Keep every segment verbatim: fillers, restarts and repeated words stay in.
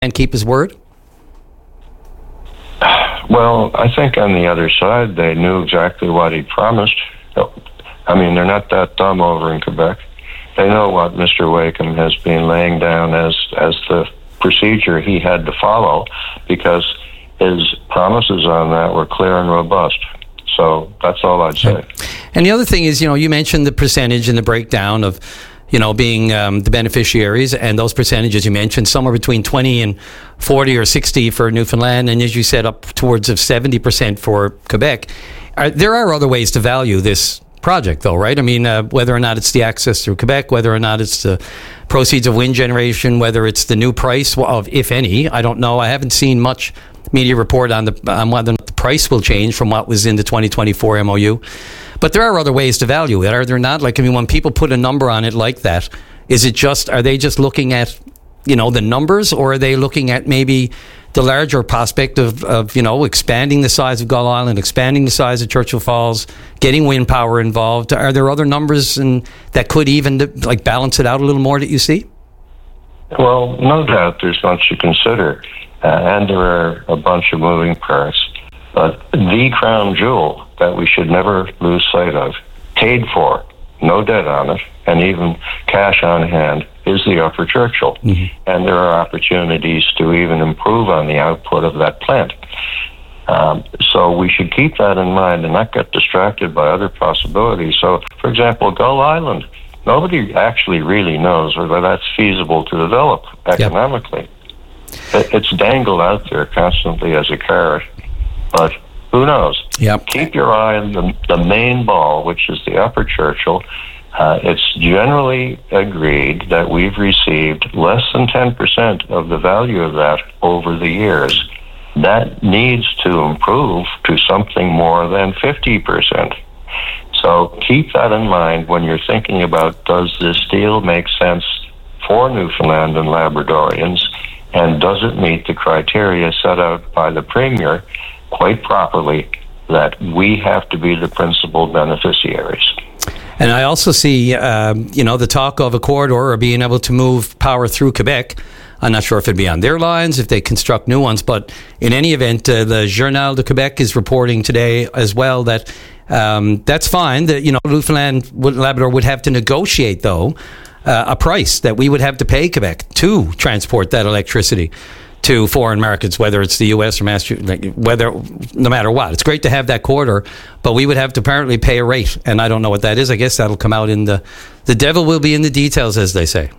and keep his word? Well, I think on the other side, they knew exactly what he promised. I mean, they're not that dumb over in Quebec. They know what Mister Wakeham has been laying down as as the procedure he had to follow, because his promises on that were clear and robust. So that's all I'd say. And the other thing is, you know, you mentioned the percentage and the breakdown of, you know, being um, the beneficiaries, and those percentages you mentioned, somewhere between twenty and forty or sixty for Newfoundland, and as you said, up towards of seventy percent for Quebec. Are, there are other ways to value this project, though, right? I mean, uh, whether or not it's the access through Quebec, whether or not it's the proceeds of wind generation, whether it's the new price of, if any, I don't know. I haven't seen much media report on the on whether the price will change from what was in the twenty twenty-four M O U. But there are other ways to value it, are there not? Like, I mean, when people put a number on it like that, is it just, are they just looking at, you know, the numbers, or are they looking at maybe the larger prospect of, of, you know, expanding the size of Gull Island, expanding the size of Churchill Falls, getting wind power involved? Are there other numbers and that could even, like, balance it out a little more that you see? Well, no doubt there's much to consider, uh, and there are a bunch of moving parts. But the crown jewel that we should never lose sight of, paid for, no debt on it, and even cash on hand, is the Upper Churchill. Mm-hmm. And there are opportunities to even improve on the output of that plant. Um, so we should keep that in mind and not get distracted by other possibilities. So, for example, Gull Island, nobody actually really knows whether that's feasible to develop economically. Yep. It's dangled out there constantly as a carrot, but who knows? Yep. Keep your eye on the, the main ball, which is the Upper Churchill. Uh, it's generally agreed that we've received less than ten percent of the value of that over the years. That needs to improve to something more than fifty percent. So keep that in mind when you're thinking about, does this deal make sense for Newfoundland and Labradorians, and does it meet the criteria set out by the Premier quite properly, that we have to be the principal beneficiaries. And I also see, um, you know, the talk of a corridor or being able to move power through Quebec. I'm not sure if it'd be on their lines, if they construct new ones, but in any event, uh, the Journal de Quebec is reporting today as well that um, that's fine, that, you know, Newfoundland, Labrador would have to negotiate, though, uh, a price that we would have to pay Quebec to transport that electricity to foreign markets, whether it's the U S or Massachusetts, whether, no matter what. It's great to have that corridor, but we would have to apparently pay a rate, and I don't know what that is. I guess that'll come out in the, the devil will be in the details, as they say.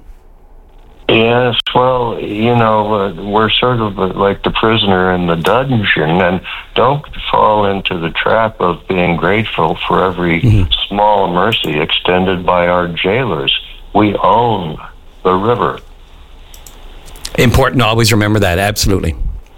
Yes, well, you know, uh, we're sort of like the prisoner in the dungeon, and don't fall into the trap of being grateful for every mm-hmm. small mercy extended by our jailers. We own the river. Important to always remember that, absolutely.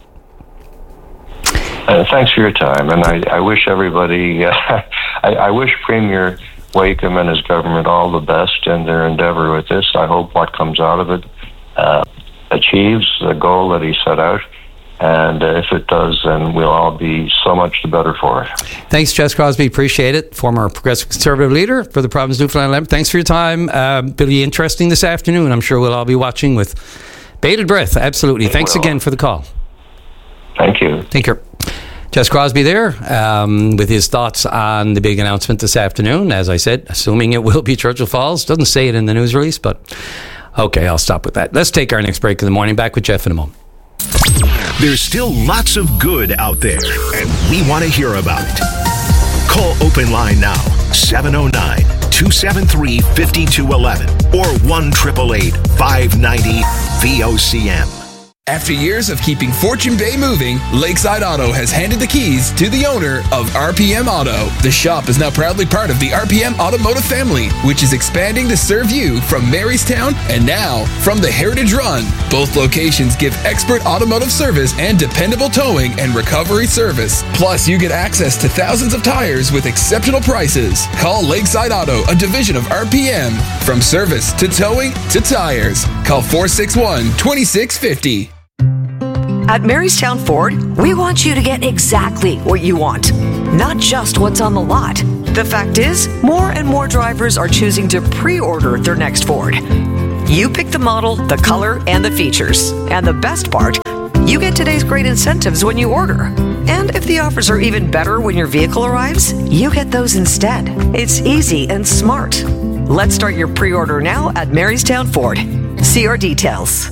Uh, thanks for your time, and I, I wish everybody, uh, I, I wish Premier Wakeham and his government all the best in their endeavor with this. I hope what comes out of it uh, achieves the goal that he set out, and uh, if it does, then we'll all be so much the better for it. Thanks, Jess Crosbie, appreciate it. Former Progressive Conservative leader for the province of Newfoundland and Labrador. Thanks for your time. Uh, it'll be interesting this afternoon. I'm sure we'll all be watching with bated breath, absolutely. Thanks again for the call. Thank you. Take care. Jess Crosbie there um, with his thoughts on the big announcement this afternoon. As I said, assuming it will be Churchill Falls. Doesn't say it in the news release, but okay, I'll stop with that. Let's take our next break in the morning. Back with Jeff in a moment. There's still lots of good out there, and we want to hear about it. Call Open Line now, seven oh nine, two seven three, five two one one or one eight eight eight, five nine zero, V O C M. After years of keeping Fortune Bay moving, Lakeside Auto has handed the keys to the owner of R P M Auto. The shop is now proudly part of the R P M Automotive family, which is expanding to serve you from Marystown and now from the Heritage Run. Both locations give expert automotive service and dependable towing and recovery service. Plus, you get access to thousands of tires with exceptional prices. Call Lakeside Auto, a division of R P M. From service to towing to tires. Call four six one, two six five zero. At Marystown Ford, we want you to get exactly what you want, not just what's on the lot. The fact is, more and more drivers are choosing to pre-order their next Ford. You pick the model, the color, and the features. And the best part, you get today's great incentives when you order. And if the offers are even better when your vehicle arrives, you get those instead. It's easy and smart. Let's start your pre-order now at Marystown Ford. See our details.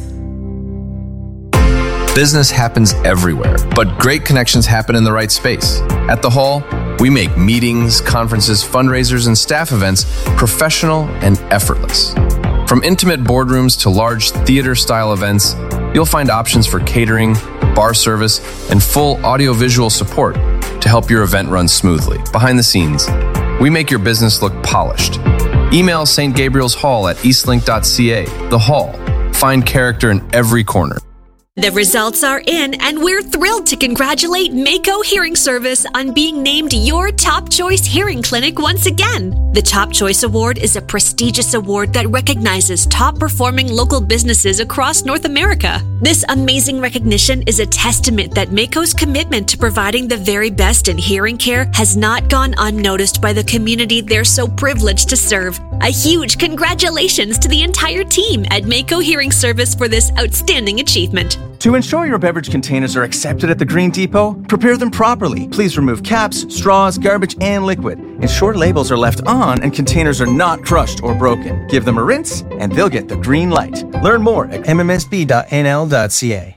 Business happens everywhere, but great connections happen in the right space. At the Hall, we make meetings, conferences, fundraisers, and staff events professional and effortless. From intimate boardrooms to large theater-style events, you'll find options for catering, bar service, and full audiovisual support to help your event run smoothly. Behind the scenes, we make your business look polished. Email Saint Gabriel's Hall at eastlink dot c a. The Hall. Find character in every corner. The results are in, and we're thrilled to congratulate Mako Hearing Service on being named your Top Choice Hearing Clinic once again. The Top Choice Award is a prestigious award that recognizes top-performing local businesses across North America. This amazing recognition is a testament that Mako's commitment to providing the very best in hearing care has not gone unnoticed by the community they're so privileged to serve. A huge congratulations to the entire team at Mako Hearing Service for this outstanding achievement. To ensure your beverage containers are accepted at the Green Depot, prepare them properly. Please remove caps, straws, garbage, and liquid. Ensure labels are left on and containers are not crushed or broken. Give them a rinse and they'll get the green light. Learn more at m m s b dot n l dot c a.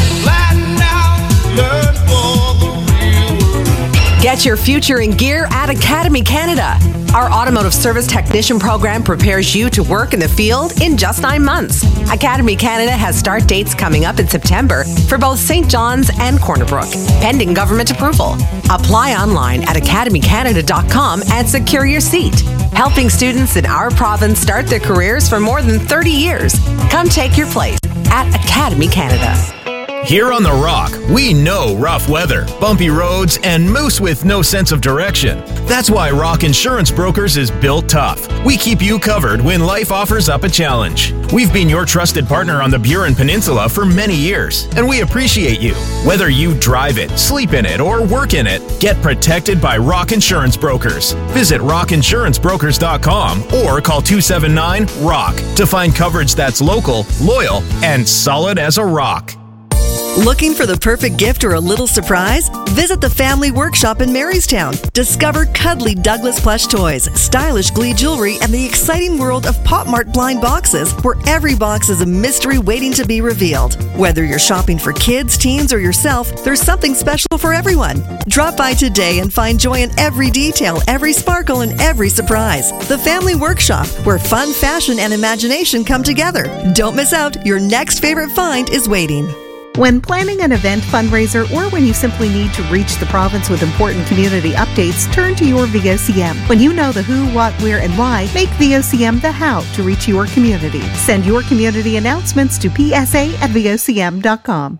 Get your future in gear at Academy Canada. Our automotive service technician program prepares you to work in the field in just nine months. Academy Canada has start dates coming up in September for both Saint John's and Corner Brook, pending government approval. Apply online at academy canada dot com and secure your seat. Helping students in our province start their careers for more than thirty years. Come take your place at Academy Canada. Here on The Rock, we know rough weather, bumpy roads, and moose with no sense of direction. That's why Rock Insurance Brokers is built tough. We keep you covered when life offers up a challenge. We've been your trusted partner on the Burin Peninsula for many years, and we appreciate you. Whether you drive it, sleep in it, or work in it, get protected by Rock Insurance Brokers. Visit rock insurance brokers dot com or call two seven nine, ROCK to find coverage that's local, loyal, and solid as a rock. Looking for the perfect gift or a little surprise? Visit the Family Workshop in Marystown. Discover cuddly Douglas plush toys, stylish Glee jewelry, and the exciting world of Pop Mart blind boxes, where every box is a mystery waiting to be revealed. Whether you're shopping for kids, teens, or yourself, there's something special for everyone. Drop by today and find joy in every detail, every sparkle, and every surprise. The Family Workshop, where fun, fashion, and imagination come together. Don't miss out. Your next favorite find is waiting. When planning an event, fundraiser, or when you simply need to reach the province with important community updates, turn to your V O C M. When you know the who, what, where, and why, make V O C M the how to reach your community. Send your community announcements to p s a at v o c m dot com.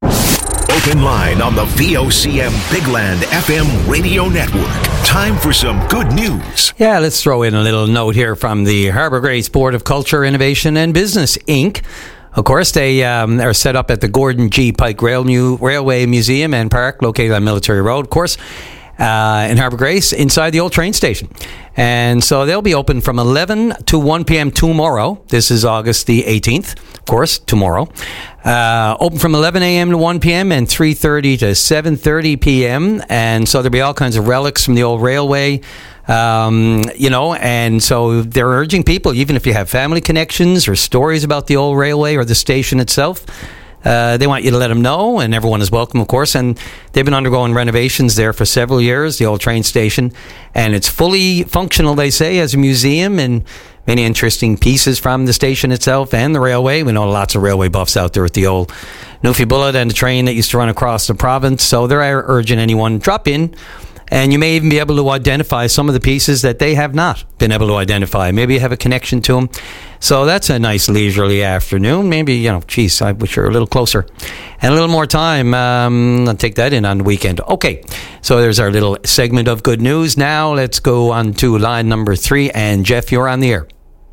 Open line on the V O C M Big Land F M radio network. Time for some good news. Yeah, let's throw in a little note here from the Harbour Grace Board of Culture, Innovation and Business, Incorporated. Of course, they um, are set up at the Gordon G. Pike Rail Mu- Railway Museum and Park, located on Military Road, of course, uh, in Harbour Grace, inside the old train station. And so they'll be open from eleven to one p.m. tomorrow. This is August the eighteenth, of course, tomorrow. Uh, open from eleven a.m. to one p.m. and three thirty to seven thirty p.m. And so there'll be all kinds of relics from the old railway. Um, you know, and so they're urging people, even if you have family connections or stories about the old railway or the station itself, uh, they want you to let them know, and everyone is welcome, of course. And they've been undergoing renovations there for several years, the old train station, and it's fully functional, they say, as a museum, and many interesting pieces from the station itself and the railway. We know lots of railway buffs out there with the old Newfie Bullet and the train that used to run across the province. So they're urging anyone, drop in. And you may even be able to identify some of the pieces that they have not been able to identify. Maybe you have a connection to them. So that's a nice leisurely afternoon. Maybe, you know, geez, I wish you were a little closer. And a little more time. Um, I'll take that in on the weekend. Okay, so there's our little segment of good news. Now let's go on to line number three. And Jeff, you're on the air.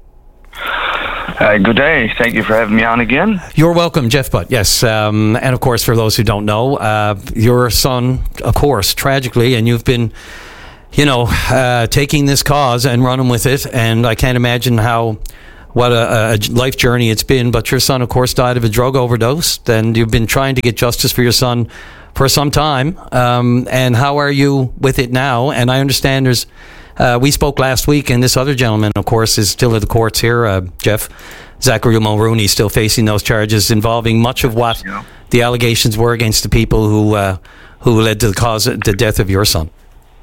Uh, good day. Thank you for having me on again. You're welcome, Jeff Butt. Yes. Um, and, of course, for those who don't know, uh, your son, of course, tragically, and you've been, you know, uh, taking this cause and running with it. And I can't imagine how what a, a life journey it's been. But your son, of course, died of a drug overdose, and you've been trying to get justice for your son for some time. Um, and how are you with it now? And I understand there's, uh, we spoke last week, and this other gentleman, of course, is still at the courts here, uh, Jeff, Zachary Mulrooney, still facing those charges involving much of what yeah. the allegations were against the people who uh, who led to the cause, the death of your son.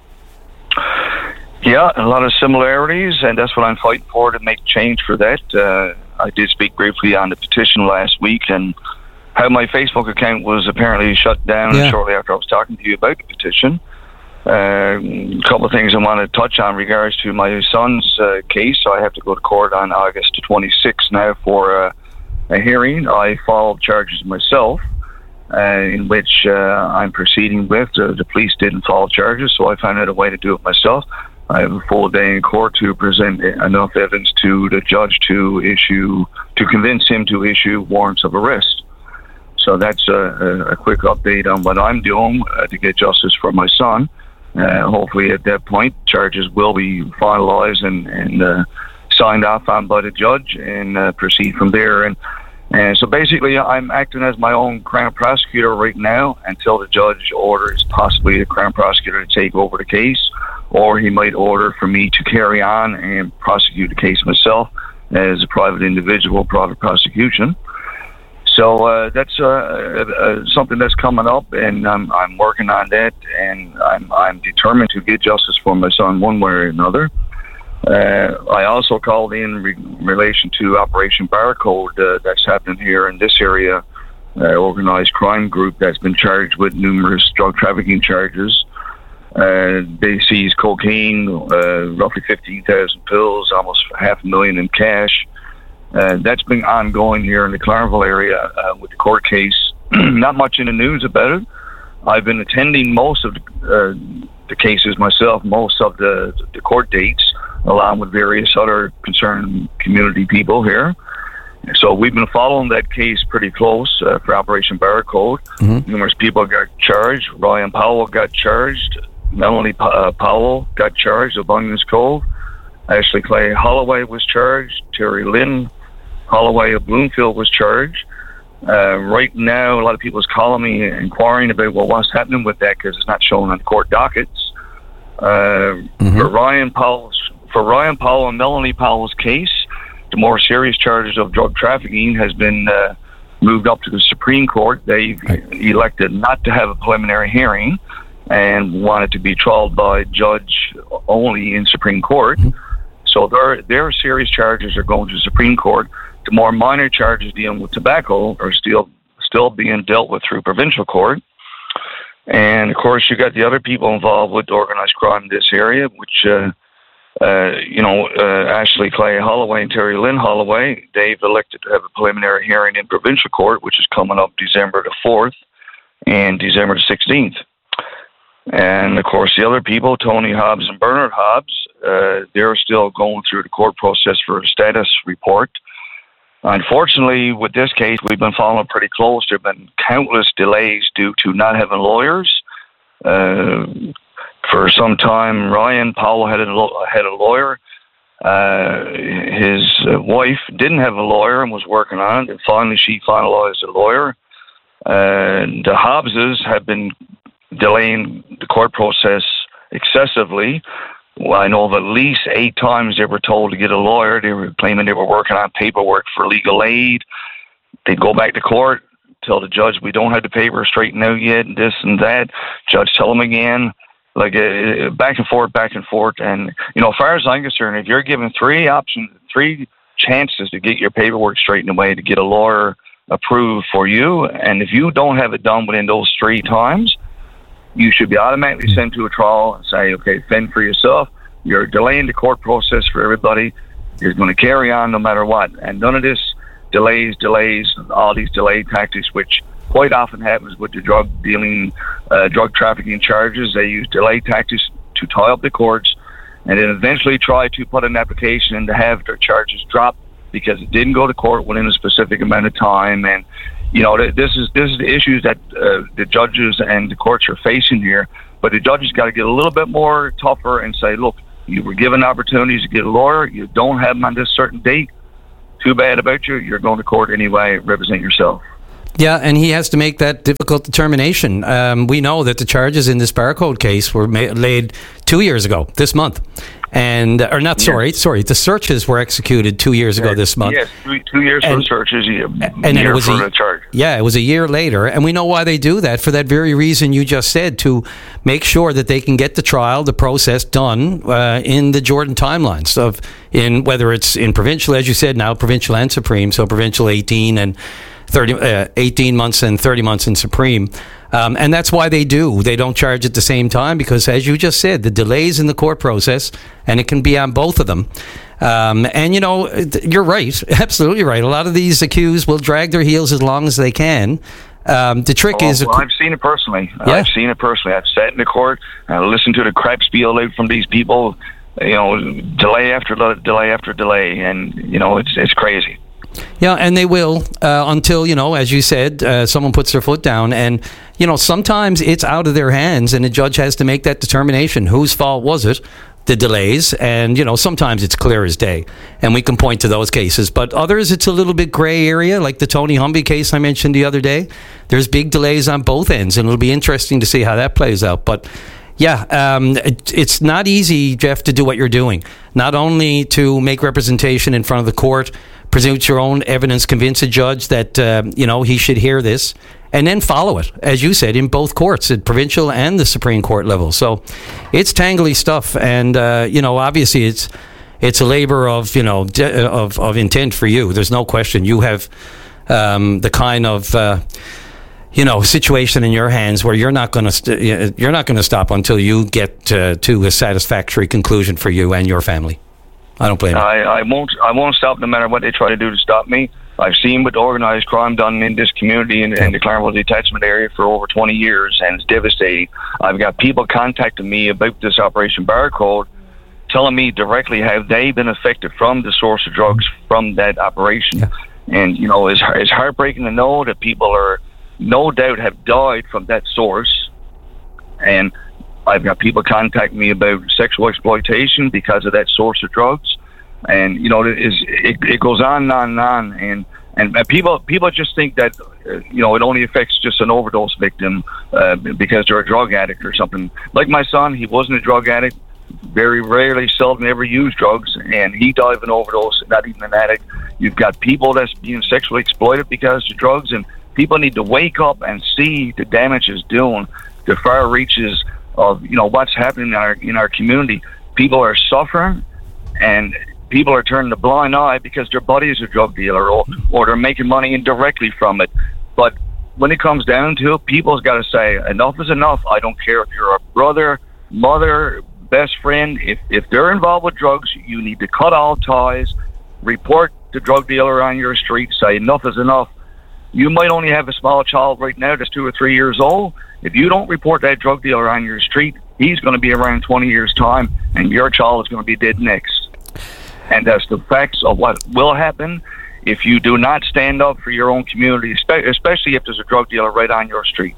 Yeah, a lot of similarities, and that's what I'm fighting for, to make change for that. Uh, I did speak briefly on the petition last week, and how my Facebook account was apparently shut down yeah. shortly after I was talking to you about the petition. Uh, a couple of things I want to touch on regards to my son's uh, case. So I have to go to court on August twenty-sixth now for uh, a hearing. I filed charges myself, uh, in which uh, I'm proceeding with. Uh, the police didn't file charges, so I found out a way to do it myself. I have a full day in court to present enough evidence to the judge to issue, to convince him to issue warrants of arrest. So that's a, a quick update on what I'm doing uh, to get justice for my son. Uh, hopefully at that point, charges will be finalized and, and uh, signed off on by the judge, and uh, proceed from there. And, and so basically, I'm acting as my own Crown prosecutor right now until the judge orders possibly the Crown prosecutor to take over the case, or he might order for me to carry on and prosecute the case myself as a private individual, private prosecution. So uh, that's uh, uh, something that's coming up, and I'm, I'm working on that, and I'm, I'm determined to get justice for my son one way or another. Uh, I also called in re- relation to Operation Barcode uh, that's happening here in this area, uh, organized crime group that's been charged with numerous drug trafficking charges. Uh, they seized cocaine, uh, roughly fifteen thousand pills, almost half a million in cash. Uh, that's been ongoing here in the Clareville area uh, with the court case. Not much in the news about it. I've been attending most of the, uh, the cases myself, most of the, the court dates, along with various other concerned community people here. So we've been following that case pretty close uh, for Operation Barcode. Mm-hmm. Numerous people got charged. Ryan Powell got charged. Melanie uh, Powell got charged of Bunyan's Cove. Ashley Clay Holloway was charged. Terry Lynn Holloway of Bloomfield was charged. Uh, right now, a lot of people is calling me inquiring about, well, what's happening with that, because it's not shown on court dockets. Uh, mm-hmm. For Ryan Powell's, for Ryan Powell and Melanie Powell's case, the more serious charges of drug trafficking has been uh, moved up to the Supreme Court. They've right. elected not to have a preliminary hearing and wanted to be trialed by judge only in Supreme Court. Mm-hmm. So their their serious charges are going to the Supreme Court. The more minor charges dealing with tobacco are still still being dealt with through provincial court. And of course, you got the other people involved with organized crime in this area, which uh, uh, you know, uh, Ashley Clay Holloway and Terry Lynn Holloway. They've elected to have a preliminary hearing in provincial court, which is coming up December the fourth and December the sixteenth. And of course, the other people, Tony Hobbs and Bernard Hobbs, uh, they're still going through the court process for a status report. Unfortunately, with this case, we've been following pretty close. There have been countless delays due to not having lawyers. Uh, for some time, Ryan Powell had a, had a lawyer. Uh, his uh, wife didn't have a lawyer and was working on it. And finally, she finalized a lawyer. Uh, the Hobbses have been delaying the court process excessively. Well, I know of at least eight times they were told to get a lawyer. They were claiming they were working on paperwork for legal aid. They'd go back to court, tell the judge, we don't have the paper straightened out yet, this and that. Judge tell them again, like uh, back and forth, back and forth. And, you know, as far as I'm concerned, if you're given three options, three chances to get your paperwork straightened away, to get a lawyer approved for you, and if you don't have it done within those three times, you should be automatically sent to a trial and say, okay, fend for yourself. You're delaying the court process for everybody. You're going to carry on no matter what. And none of this delays, delays, all these delay tactics, which quite often happens with the drug dealing, uh, drug trafficking charges. They use delay tactics to tie up the courts and then eventually try to put an application in to have their charges dropped because it didn't go to court within a specific amount of time. And you know, this is this is the issues that uh, the judges and the courts are facing here. But the judges got to get a little bit more tougher and say, look, you were given opportunities to get a lawyer. You don't have them on this certain date. too bad about you. You're going to court anyway. Represent yourself. Yeah, and he has to make that difficult determination. Um, we know that the charges in this barcode case were ma- laid two years ago, this month. And, or not, sorry, yes. sorry, the searches were executed two years ago this month. Yes, two, two years and, for the searches, a and then year it was for a, the charge. Yeah, it was a year later. And we know why they do that, for that very reason you just said, to make sure that they can get the trial, the process done uh, in the Jordan timelines of, in whether it's in provincial, as you said, now provincial and Supreme, so provincial eighteen and thirty, uh, eighteen months and thirty months in Supreme. Um, and that's why they do. They don't charge at the same time because, as you just said, the delays in the court process, and it can be on both of them. Um, and, you know, you're right. Absolutely right. A lot of these accused will drag their heels as long as they can. Um, the trick oh, is... Well, I've seen it personally. Yeah. I've seen it personally. I've sat in the court and listened to the crap spiel out from these people, you know, delay after delay after delay. And, you know, it's it's crazy. Yeah, and they will uh, until, you know, as you said, uh, someone puts their foot down. And, you know, sometimes it's out of their hands and the judge has to make that determination. Whose fault was it? The delays. And, you know, sometimes it's clear as day. And we can point to those cases. But others, it's a little bit gray area, like the Tony Humby case I mentioned the other day. There's big delays on both ends, and it'll be interesting to see how that plays out. But yeah, um, it, it's not easy, Jeff, to do what you're doing. Not only to make representation in front of the court, present your own evidence, convince a judge that, uh, you know, he should hear this, and then follow it, as you said, in both courts, at provincial and the Supreme Court level. So it's tangly stuff. And, uh, you know, obviously it's it's a labor of, you know, de- of, of intent for you. There's no question. You have um, the kind of... Uh, you know, situation in your hands where you're not going to st- you're not going to stop until you get uh, to a satisfactory conclusion for you and your family. I don't blame you. I, I won't. I won't stop no matter what they try to do to stop me. I've seen what organized crime done in this community and in, in the Claremont detachment area for over twenty years, and it's devastating. I've got people contacting me about this Operation Barcode, telling me directly how they've been affected from the source of drugs from that operation. Yeah. And you know, it's it's heartbreaking to know that people are, no doubt, have died from that source. And I've got people contacting me about sexual exploitation because of that source of drugs. And, you know, it, is, it, it goes on and on and on. And, and, and people people just think that, uh, you know, it only affects just an overdose victim uh, because they're a drug addict or something. Like my son, he wasn't a drug addict, very rarely, seldom ever used drugs, and he died of an overdose, not even an addict. You've got people that's being sexually exploited because of drugs, and people need to wake up and see the damage it's doing, the far reaches of, you know, what's happening in our in our community. People are suffering, and people are turning a blind eye because their buddy is a drug dealer, or, or they're making money indirectly from it. But when it comes down to it, people's got to say, enough is enough. I don't care if you're a brother, mother, best friend. If, if they're involved with drugs, you need to cut all ties, report the drug dealer on your street, say enough is enough. You might only have a small child right now that's two or three years old. If you don't report that drug dealer on your street, he's going to be around twenty years' time, and your child is going to be dead next. And that's the facts of what will happen if you do not stand up for your own community, especially if there's a drug dealer right on your street.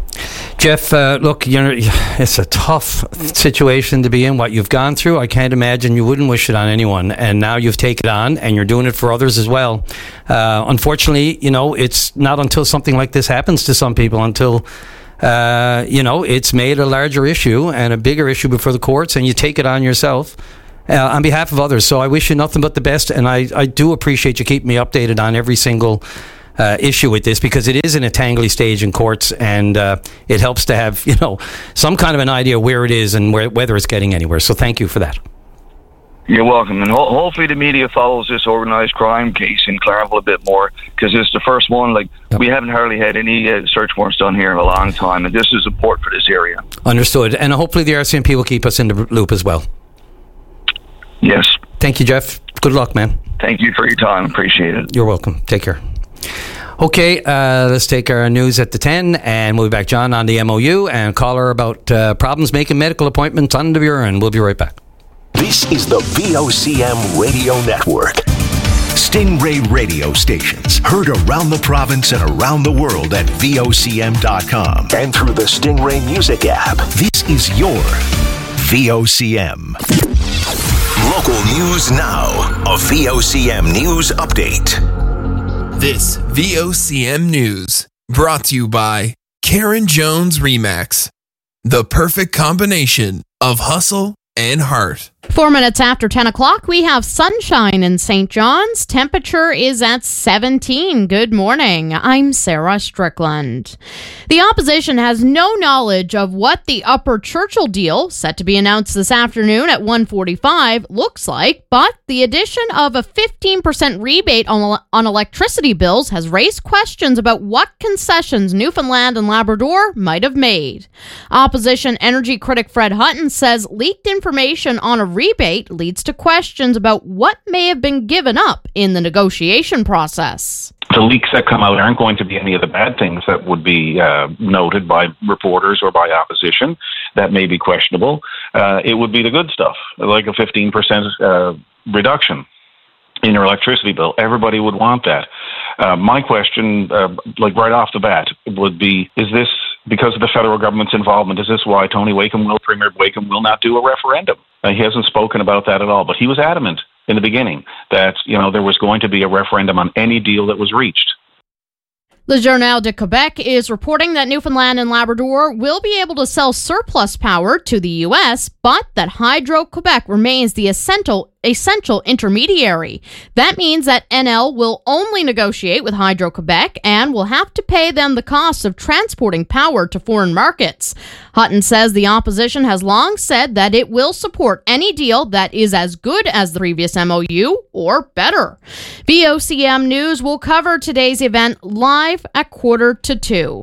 Jeff, uh, look, you know, it's a tough situation to be in, what you've gone through. I can't imagine you wouldn't wish it on anyone. And now you've taken it on, and you're doing it for others as well. Uh, unfortunately, you know, it's not until something like this happens to some people, until, uh, you know, it's made a larger issue and a bigger issue before the courts, and you take it on yourself uh, on behalf of others. So I wish you nothing but the best, and I, I do appreciate you keeping me updated on every single Uh, issue with this, because it is in a tangly stage in courts, and uh, it helps to have, you know, some kind of an idea where it is and where, whether it's getting anywhere. So thank you for that. You're welcome. And ho- hopefully the media follows this organized crime case in Claremont a bit more, because it's the first one. Like, yep. We haven't hardly had any uh, search warrants done here in a long time, and this is important for this area. Understood. And hopefully the R C M P will keep us in the loop as well. Yes. Thank you, Jeff. Good luck, man. Thank you for your time. Appreciate it. You're welcome. Take care. Okay, uh, let's take our news at the ten, and we'll be back, John, on the M O U, and call her about uh, problems making medical appointments on the bureau, and we'll be right back. This is the V O C M Radio Network. Stingray radio stations heard around the province and around the world at V O C M dot com and through the Stingray Music app. This is your V O C M. Local news now. A V O C M News Update. This V O C M News brought to you by Karen Jones Remax. The perfect combination of hustle and heart. Four minutes after ten o'clock, we have sunshine in Saint John's. Temperature is at seventeen. Good morning. I'm Sarah Strickland. The opposition has no knowledge of what the Upper Churchill deal, set to be announced this afternoon at one forty-five, looks like, but the addition of a fifteen percent rebate on, on electricity bills has raised questions about what concessions Newfoundland and Labrador might have made. Opposition energy critic Fred Hutton says leaked information on a rebate leads to questions about what may have been given up in the negotiation process. The leaks that come out aren't going to be any of the bad things that would be uh, noted by reporters or by opposition. That may be questionable. Uh, it would be the good stuff, like a fifteen percent uh, reduction in your electricity bill. Everybody would want that. Uh, my question, uh, like right off the bat, would be, is this because of the federal government's involvement? Is this why Tony Wakeham will, Premier Wakeham will not do a referendum? Uh, he hasn't spoken about that at all, but he was adamant in the beginning that, you know, there was going to be a referendum on any deal that was reached. Le Journal de Quebec is reporting that Newfoundland and Labrador will be able to sell surplus power to the U S, but that Hydro-Quebec remains the essential essential intermediary. That means that N L will only negotiate with Hydro-Quebec and will have to pay them the cost of transporting power to foreign markets. Hutton says the opposition has long said that it will support any deal that is as good as the previous M O U or better. V O C M News will cover today's event live at quarter to two.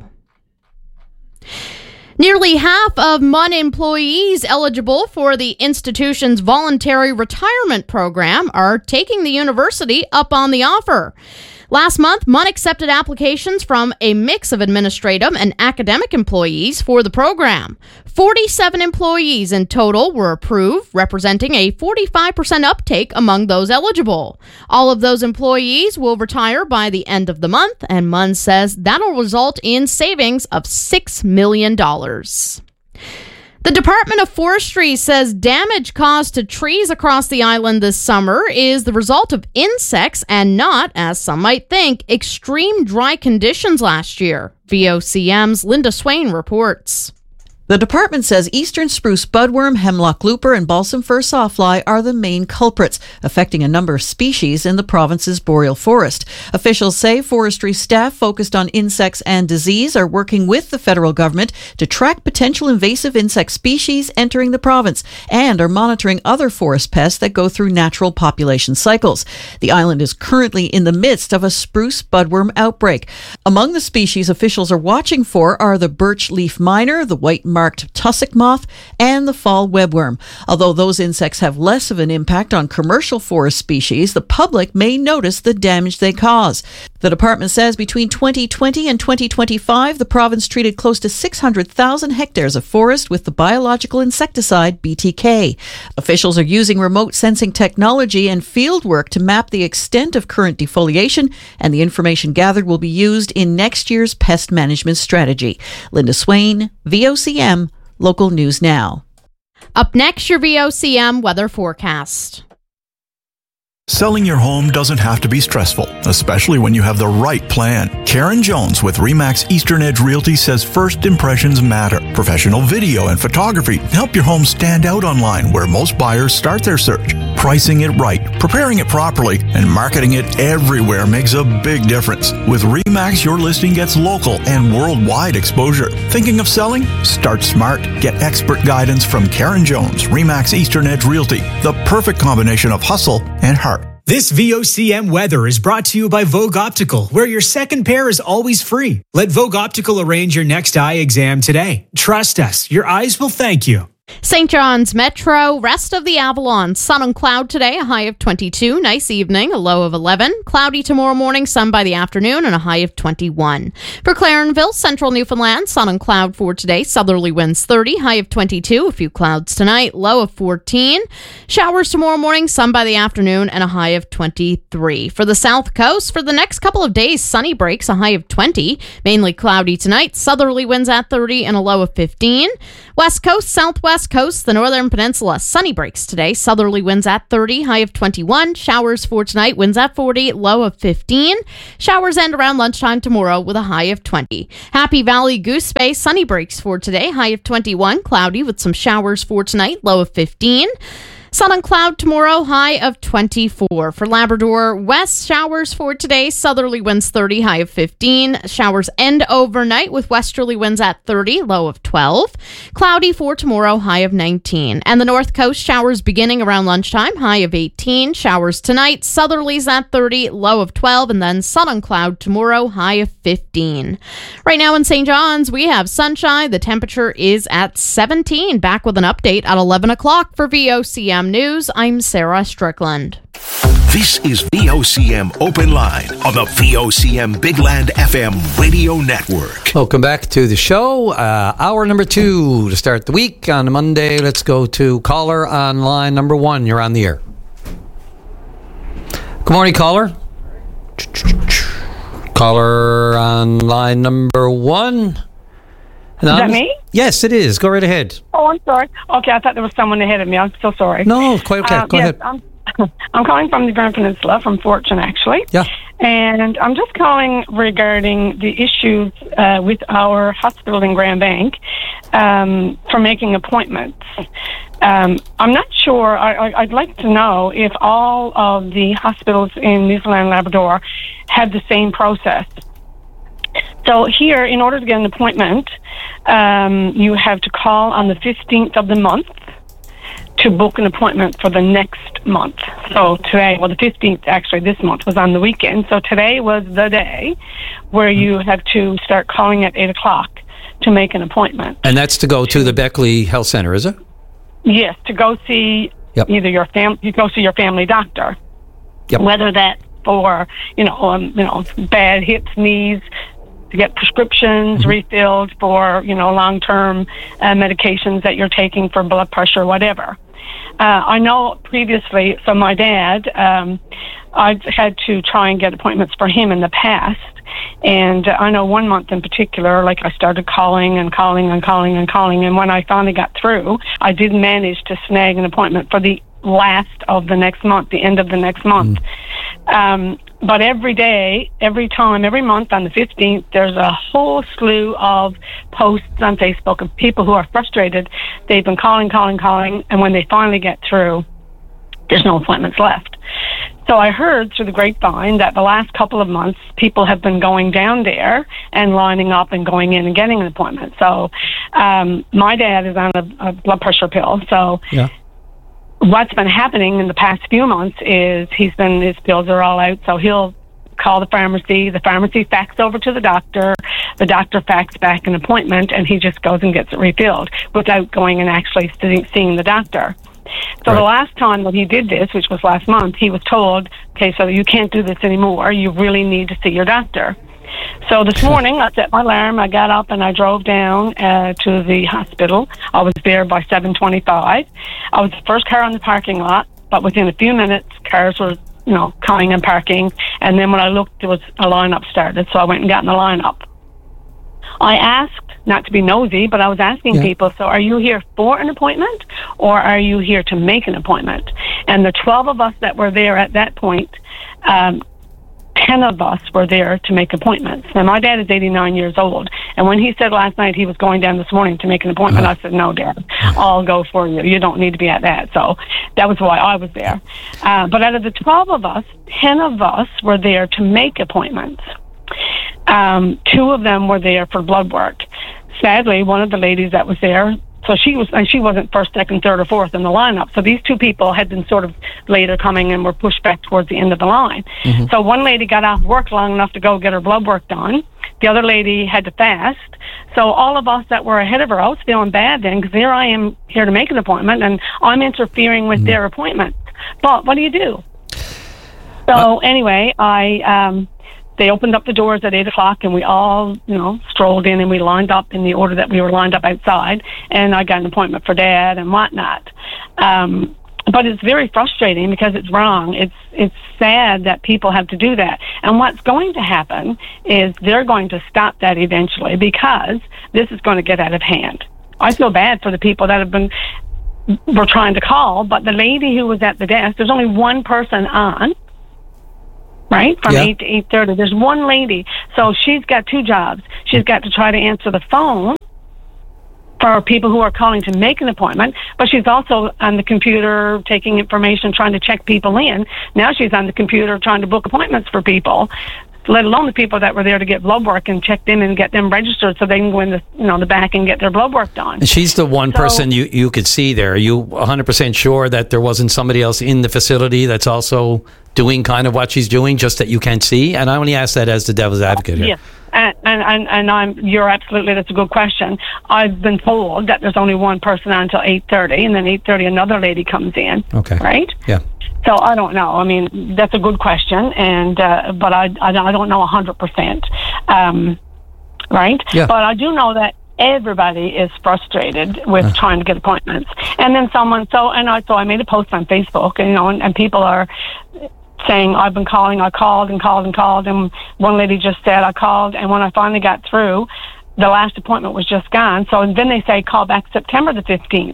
Nearly half of M U N employees eligible for the institution's voluntary retirement program are taking the university up on the offer. Last month, M U N accepted applications from a mix of administrative and academic employees for the program. forty-seven employees in total were approved, representing a forty-five percent uptake among those eligible. All of those employees will retire by the end of the month, and M U N says that'll result in savings of six million dollars. The Department of Forestry says damage caused to trees across the island this summer is the result of insects and not, as some might think, extreme dry conditions last year. V O C M's Linda Swain reports. The department says eastern spruce budworm, hemlock looper, and balsam fir sawfly are the main culprits, affecting a number of species in the province's boreal forest. Officials say forestry staff focused on insects and disease are working with the federal government to track potential invasive insect species entering the province and are monitoring other forest pests that go through natural population cycles. The island is currently in the midst of a spruce budworm outbreak. Among the species officials are watching for are the birch leaf miner, the white marked tussock moth, and the fall webworm. Although those insects have less of an impact on commercial forest species, the public may notice the damage they cause. The department says between twenty twenty and twenty twenty-five, the province treated close to six hundred thousand hectares of forest with the biological insecticide B T K. Officials are using remote sensing technology and field work to map the extent of current defoliation, and the information gathered will be used in next year's pest management strategy. Linda Swain, V O C M, Local News Now. Up next, your V O C M weather forecast. Selling your home doesn't have to be stressful, especially when you have the right plan. Karen Jones with Remax Eastern Edge Realty says first impressions matter. Professional video and photography help your home stand out online where most buyers start their search. Pricing it right, preparing it properly, and marketing it everywhere makes a big difference. With Remax, your listing gets local and worldwide exposure. Thinking of selling? Start smart. Get expert guidance from Karen Jones, Remax Eastern Edge Realty, the perfect combination of hustle and heart. This V O C M weather is brought to you by Vogue Optical, where your second pair is always free. Let Vogue Optical arrange your next eye exam today. Trust us, your eyes will thank you. Saint John's Metro, rest of the Avalon. Sun and cloud today, a high of twenty-two. Nice evening, a low of eleven. Cloudy tomorrow morning, sun by the afternoon, and a high of twenty-one. For Clarenville, central Newfoundland, sun and cloud for today. Southerly winds thirty, high of twenty-two. A few clouds tonight, low of fourteen. Showers tomorrow morning, sun by the afternoon, and a high of twenty-three. For the South Coast, for the next couple of days, sunny breaks, a high of twenty. Mainly cloudy tonight, southerly winds at thirty, and a low of fifteen. West Coast, Southwest west coast, the northern peninsula, sunny breaks today. Southerly winds at thirty, high of twenty-one. Showers for tonight, winds at forty, low of fifteen. Showers end around lunchtime tomorrow with a high of twenty. Happy Valley, Goose Bay, sunny breaks for today. High of twenty-one, cloudy with some showers for tonight, low of fifteen. Sun and cloud tomorrow, high of twenty-four. For Labrador West, showers for today. Southerly winds thirty, high of fifteen. Showers end overnight with westerly winds at thirty, low of twelve. Cloudy for tomorrow, high of nineteen. And the North Coast, showers beginning around lunchtime, high of eighteen. Showers tonight, southerlies at thirty, low of twelve. And then sun and cloud tomorrow, high of fifteen. Right now in Saint John's, we have sunshine. The temperature is at seventeen. Back with an update at eleven o'clock for V O C M News. I'm Sarah Strickland. This is V O C M Open Line on the V O C M Big Land F M radio network. Welcome back to the show. Uh, hour number two to start the week on a Monday. Let's go to caller on line number one. You're on the air. Good morning, caller. Caller on line number one. Is that me? Yes, it is. Go right ahead. Oh, I'm sorry. Okay, I thought there was someone ahead of me. I'm so sorry. No, quite okay. Uh, Go yes, ahead. I'm, I'm calling from the Grand Peninsula, from Fortune, actually. Yeah. And I'm just calling regarding the issues uh, with our hospital in Grand Bank um, for making appointments. Um, I'm not sure. I, I, I'd like to know if all of the hospitals in Newfoundland and Labrador have the same process. So here, in order to get an appointment, um, you have to call on the fifteenth of the month to book an appointment for the next month. So today, well, the fifteenth, actually, this month was on the weekend. So today was the day where you have to start calling at eight o'clock to make an appointment. And that's to go to the Beckley Health Center, is it? Yes, to go see Yep. either your fam, you go see your family doctor. Yep. Whether that's for, you know, um, you know, bad hips, knees, to get prescriptions Mm-hmm. refilled for, you know, long-term uh, medications that you're taking for blood pressure, whatever. Uh, I know previously, so my dad, um, I've had to try and get appointments for him in the past. And uh, I know one month in particular, like I started calling and calling and calling and calling. And when I finally got through, I did manage to snag an appointment for the last of the next month, the end of the next month. Mm. Um, but every day, every time, every month on the fifteenth, there's a whole slew of posts on Facebook of people who are frustrated. They've been calling, calling, calling, and when they finally get through, there's no appointments left. So I heard through the grapevine that the last couple of months, people have been going down there and lining up and going in and getting an appointment. So um, my dad is on a, a blood pressure pill, so... Yeah. What's been happening in the past few months is he's been, his pills are all out, so he'll call the pharmacy, the pharmacy fax over to the doctor, the doctor fax back an appointment, and he just goes and gets it refilled without going and actually seeing the doctor. So Right. the last time that he did this, which was last month, he was told, okay, so you can't do this anymore, you really need to see your doctor. So this morning, I set my alarm, I got up and I drove down uh, to the hospital. I was there by seven twenty-five. I was the first car on the parking lot, but within a few minutes, cars were, you know, coming and parking. And then when I looked, there was a lineup started, so I went and got in the lineup. I asked, not to be nosy, but I was asking Yeah. people, so are you here for an appointment or are you here to make an appointment? And the twelve of us that were there at that point, um, ten of us were there to make appointments. Now, my dad is eighty-nine years old, and when he said last night he was going down this morning to make an appointment, uh-huh. I said, no, Dad, I'll go for you. You don't need to be at that. So that was why I was there. Uh, but out of the twelve of us, ten of us were there to make appointments. Um, two of them were there for blood work. Sadly, one of the ladies that was there, so she was, and she wasn't first, second, third, or fourth in the lineup. So these two people had been sort of later coming and were pushed back towards the end of the line. Mm-hmm. So one lady got off work long enough to go get her blood work done. The other lady had to fast. So all of us that were ahead of her, I was feeling bad then, because here I am here to make an appointment, and I'm interfering with mm-hmm. their appointment. But what do you do? So uh, anyway, I... Um, They opened up the doors at eight o'clock, and we all, you know, strolled in, and we lined up in the order that we were lined up outside, and I got an appointment for Dad and whatnot. Um, but it's very frustrating because it's wrong. It's it's sad that people have to do that. And what's going to happen is they're going to stop that eventually, because this is going to get out of hand. I feel bad for the people that have been were trying to call, but the lady who was at the desk, there's only one person on, right, from yeah. eight to eight thirty. There's one lady, so she's got two jobs. She's got to try to answer the phone for people who are calling to make an appointment, but she's also on the computer taking information, trying to check people in. Now she's on the computer trying to book appointments for people, let alone the people that were there to get blood work and check them and get them registered so they can go in the, you know, the back and get their blood work done. And she's the one So- person you, you could see there. Are you one hundred percent sure that there wasn't somebody else in the facility that's also doing kind of what she's doing, just that you can't see? And I only ask that as the devil's advocate here. Yes, and, and and and I'm. You're absolutely. That's a good question. I've been told that there's only one person on until eight thirty, and then eight thirty another lady comes in. Okay. Right. Yeah. So I don't know. I mean, that's a good question, and uh, but I I don't I don't know a hundred percent. Um, right. Yeah. But I do know that everybody is frustrated with Uh. trying to get appointments, and then someone. So and I so I made a post on Facebook, and you know, and, and people are saying, I've been calling, I called and called and called, and one lady just said, I called, and when I finally got through, the last appointment was just gone. So then they say, call back September the fifteenth.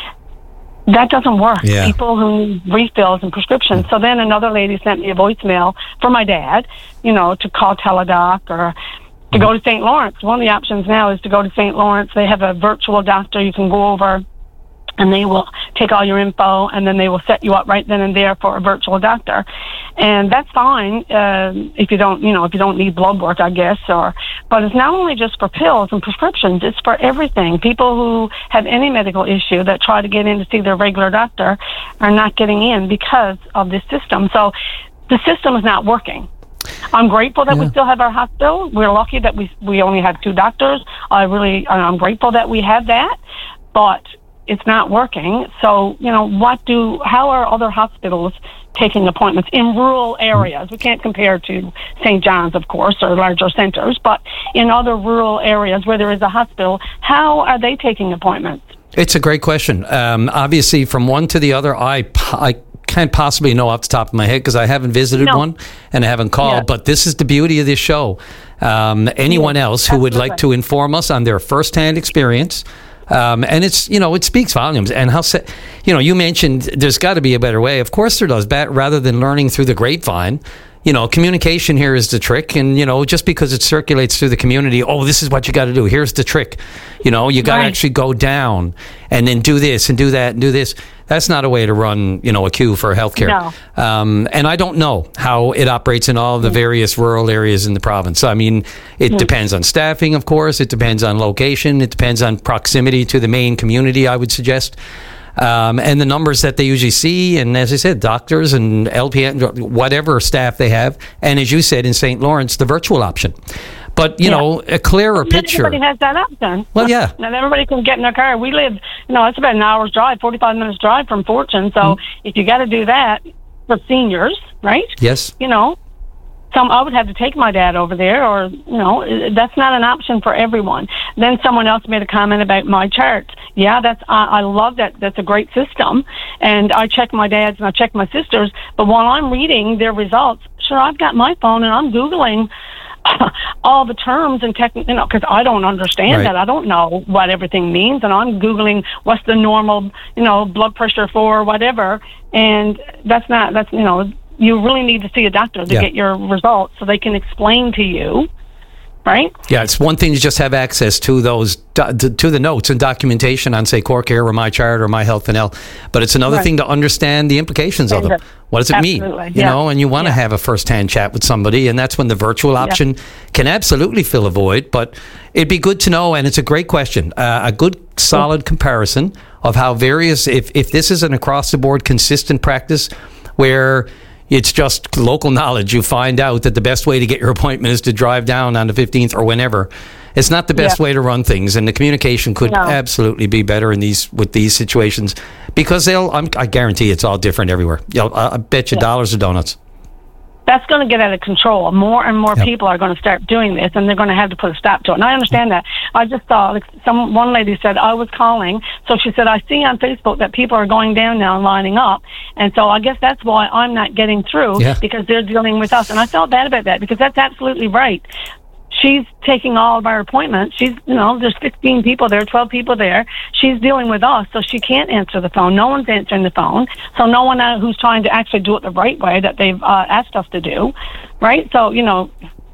That doesn't work. Yeah. People who need refills and prescriptions. So then another lady sent me a voicemail for my dad, you know, to call Teladoc or to go to Saint Lawrence. One of the options now is to go to Saint Lawrence. They have a virtual doctor you can go over, and they will take all your info, and then they will set you up right then and there for a virtual doctor. And that's fine uh, if you don't, you know, if you don't need blood work, I guess. Or, but it's not only just for pills and prescriptions; it's for everything. People who have any medical issue that try to get in to see their regular doctor are not getting in because of this system. So the system is not working. I'm grateful that Yeah. we still have our hospital. We're lucky that we we only have two doctors. I really, I'm grateful that we have that, but it's not working. So, you know, what do, how are other hospitals taking appointments in rural areas? We can't compare to Saint John's, of course, or larger centers, but in other rural areas where there is a hospital, how are they taking appointments? It's a great question. Um, obviously, from one to the other, I, I can't possibly know off the top of my head because I haven't visited No. one and I haven't called. Yeah. But this is the beauty of this show. Um, anyone Yeah, else who would like to absolutely. inform us on their firsthand experience, um, and it's, you know, it speaks volumes. And how, se- you know, you mentioned there's got to be a better way. Of course there does. Ba- rather than learning through the grapevine, you know, communication here is the trick. And, you know, just because it circulates through the community, oh, this is what you got to do. Here's the trick. You know, you got to Right. actually go down and then do this and do that and do this. That's not a way to run, you know, a queue for healthcare. No. Um, and I don't know how it operates in all of the various rural areas in the province. I mean, it Mm. depends on staffing, of course. It depends on location. It depends on proximity to the main community, I would suggest. Um, and the numbers that they usually see, and as I said, doctors and L P N, whatever staff they have, and as you said in Saint Lawrence, the virtual option. But, you Yeah. know, a clearer Not picture. everybody has that option. Well, yeah. Not everybody can get in their car. We live, you know, it's about an hour's drive, forty-five minutes drive from Fortune. So Mm-hmm. if you got to do that for seniors, right? Yes. You know, some I would have to take my dad over there, or you know, that's not an option for everyone. Then someone else made a comment about my chart. Yeah, that's I, I love that. That's a great system, and I check my dad's and I check my sister's. But while I'm reading their results, sure, I've got my phone and I'm Googling all the terms and tech, you know, because I don't understand Right. that. I don't know what everything means, and I'm Googling what's the normal, you know, blood pressure for whatever, and that's not, that's, you know, you really need to see a doctor to Yeah. get your results so they can explain to you, right? Yeah, it's one thing to just have access to those do- to, to the notes and documentation on, say, CoreCare or MyChart or My Health N L, but it's another Right. thing to understand the implications of them. What does it mean? Absolutely, You yeah. know, and you want to Yeah. have a first-hand chat with somebody, and that's when the virtual option can absolutely fill a void. But it'd be good to know, and it's a great question, uh, a good solid comparison of how various, if if this is an across-the-board consistent practice where it's just local knowledge. You find out that the best way to get your appointment is to drive down on the fifteenth or whenever. It's not the best Yeah. way to run things, and the communication could No. absolutely be better in these with these situations because they'll. I'm, I guarantee it's all different everywhere. You know, I, I bet you Yeah. dollars or donuts. That's going to get out of control. More and more Yep. people are going to start doing this, and they're going to have to put a stop to it. And I understand that. I just saw, like, some one lady said, I was calling. So she said, I see on Facebook that people are going down now and lining up. And so I guess that's why I'm not getting through, Yeah. because they're dealing with us. And I felt bad about that, because that's absolutely right. she's taking all of our appointments. She's, you know, there's fifteen people there, twelve people there. She's dealing with us, so she can't answer the phone. No one's answering the phone. So no one uh, who's trying to actually do it the right way that they've uh, asked us to do, right? So, you know,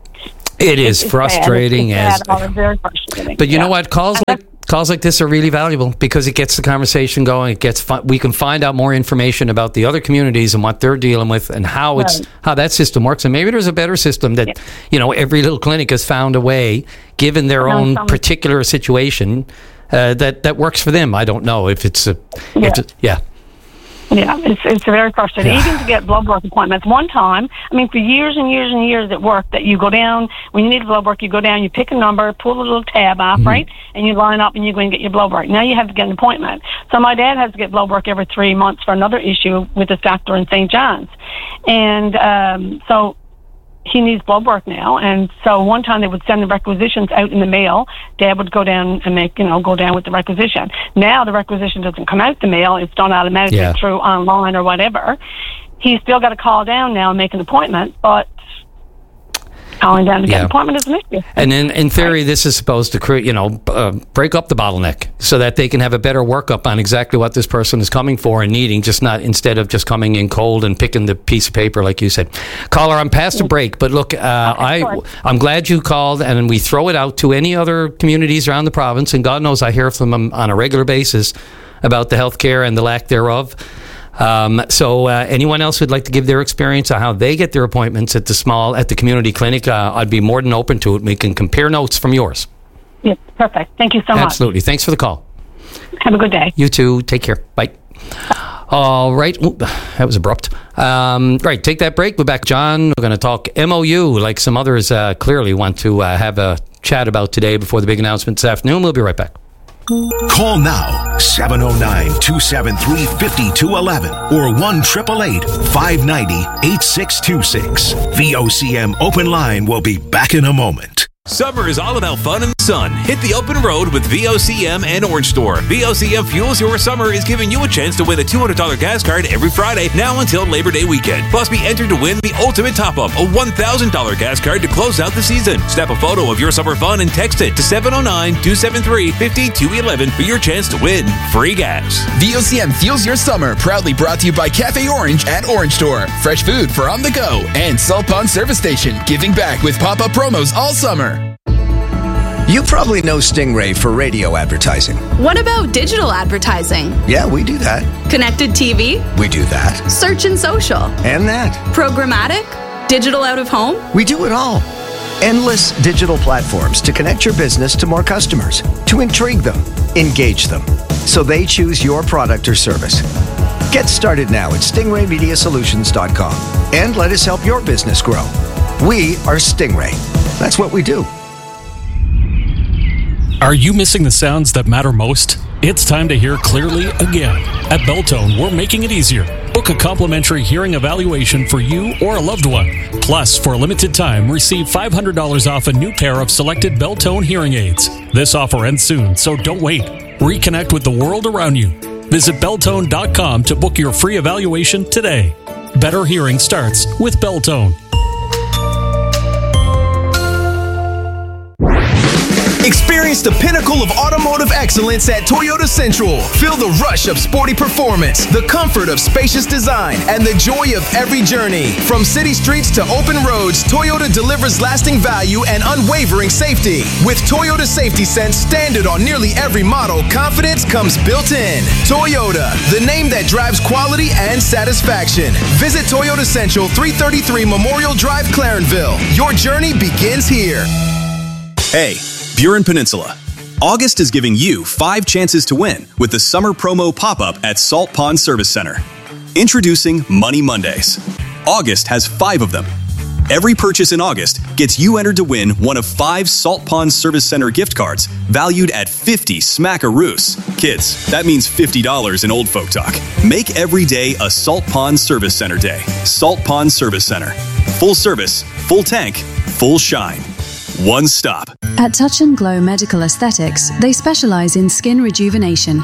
it is it's frustrating. It's as, it's very frustrating. But you yeah. know what? Calls like calls like this are really valuable because it gets the conversation going. It gets fi- we can find out more information about the other communities and what they're dealing with and how it's Right. how that system works. And maybe there's a better system that yeah. you know every little clinic has found a way, given their own some... particular situation, uh, that that works for them. I don't know if it's a yeah. If it's, yeah. Yeah, it's it's very frustrating. Yeah. Even to get blood work appointments. One time, I mean, for years and years and years at work, that you go down, when you need blood work, you go down, you pick a number, pull a little tab off, mm-hmm. right? And you line up and you go and get your blood work. Now you have to get an appointment. So my dad has to get blood work every three months for another issue with his doctor in Saint John's. And um, so he needs blood work now. And so one time they would send the requisitions out in the mail. Dad would go down and make, you know, go down with the requisition. Now the requisition doesn't come out the mail. It's done automatically yeah. through online or whatever. He's still got to call down now and make an appointment, but calling down to get Yeah. an appointment is an issue. And in, in theory, this is supposed to create, you know, uh, break up the bottleneck so that they can have a better workup on exactly what this person is coming for and needing, just not instead of just coming in cold and picking the piece of paper, like you said. Caller, I'm past a break, but look, uh, I, I'm glad you called, and we throw it out to any other communities around the province, and God knows I hear from them on a regular basis about the health care and the lack thereof. Um, so uh, anyone else who'd like to give their experience on how they get their appointments at the small, at the community clinic, uh, I'd be more than open to it. We can compare notes from yours. Yes, perfect. Thank you so much. Absolutely. Thanks for the call. Have a good day. You too. Take care. Bye. All right. Ooh, that was abrupt. Um, right. Take that break. We're back. John, we're going to talk M O U like some others uh, clearly want to uh, have a chat about today before the big announcement this afternoon. We'll be right back. Call now, seven oh nine, two seven three, five two one one or one eight eight eight, five nine zero, eight six two six. V O C M Open Line will be back in a moment. Summer is all about fun in the sun. Hit the open road with V O C M and Orange Store. V O C M Fuels Your Summer is giving you a chance to win a two hundred dollars gas card every Friday, now until Labor Day weekend. Plus, be entered to win the ultimate top-up, a one thousand dollars gas card to close out the season. Snap a photo of your summer fun and text it to seven oh nine, two seven three, five two one one for your chance to win free gas. V O C M Fuels Your Summer, proudly brought to you by Cafe Orange at Orange Store. Fresh food for on the go. And Salt Pond Service Station, giving back with pop-up promos all summer. You probably know Stingray for radio advertising. What about digital advertising? Yeah, we do that. Connected T V? We do that. Search and social? And that. Programmatic? Digital out of home? We do it all. Endless digital platforms to connect your business to more customers, to intrigue them, engage them, so they choose your product or service. Get started now at stingray media solutions dot com and let us help your business grow. We are Stingray. That's what we do. Are you missing the sounds that matter most? It's time to hear clearly again. At Belltone, we're making it easier. Book a complimentary hearing evaluation for you or a loved one. Plus, for a limited time, receive five hundred dollars off a new pair of selected Belltone hearing aids. This offer ends soon, so don't wait. Reconnect with the world around you. Visit Belltone dot com to book your free evaluation today. Better hearing starts with Belltone. Experience the pinnacle of automotive excellence at Toyota Central. Feel the rush of sporty performance, the comfort of spacious design, and the joy of every journey. From city streets to open roads, Toyota delivers lasting value and unwavering safety. With Toyota Safety Sense standard on nearly every model, confidence comes built in. Toyota, the name that drives quality and satisfaction. Visit Toyota Central, three thirty-three Memorial Drive, Clarenville. Your journey begins here. Hey, Buren Peninsula. August is giving you five chances to win with the summer promo pop-up at Salt Pond Service Center. Introducing Money Mondays. August has five of them. Every purchase in August gets you entered to win one of five Salt Pond Service Center gift cards valued at fifty smackaroos. Kids, that means fifty dollars in old folk talk. Make every day a Salt Pond Service Center day. Salt Pond Service Center. Full service, full tank, full shine. One stop. At Touch and Glow Medical Aesthetics, they specialize in skin rejuvenation.